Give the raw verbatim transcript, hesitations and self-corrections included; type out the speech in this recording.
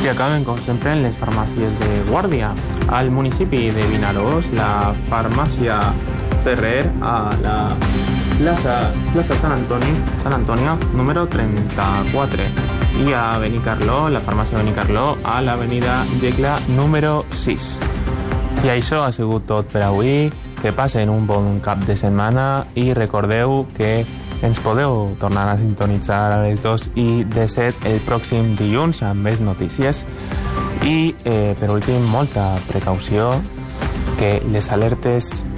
I acabem, com sempre, en les farmàcies de Guàrdia. Al municipi de Vinaròs, la farmàcia Ferrer, a la plaça, plaça Sant Antoni, Sant Antònia, número trenta-quatre. I a Benicarló, la farmàcia Benicarló, a l'avenida Jecla, número sis. I això ha sigut tot per avui. Que passen un bon cap de setmana i recordeu que ens podeu tornar a sintonitzar a les dos i disset el pròxim dilluns amb més notícies. I, eh, per últim, molta precaució, que les alertes